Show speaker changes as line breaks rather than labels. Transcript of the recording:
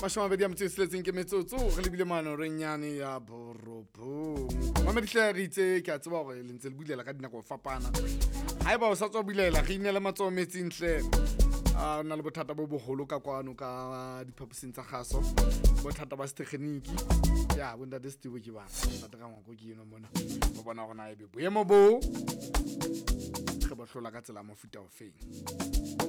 mabedi a motse seletseng ke metsotso re lebile mano re nyane ya boropo mamedihle re itse ke a tseba gore le ntse le bulela ka dinako fapana haeba o sa tswa bulela re inela matso metsing hle na le bothata bo boholo ka kwano ka diphaposing tsa khaso bothata ba stekheniki ya bunda de stibo ke ba ntate ga ngoko ke eno mona go bona gore na ebe boemo bo re ba hlola ka tsela mofuta o feng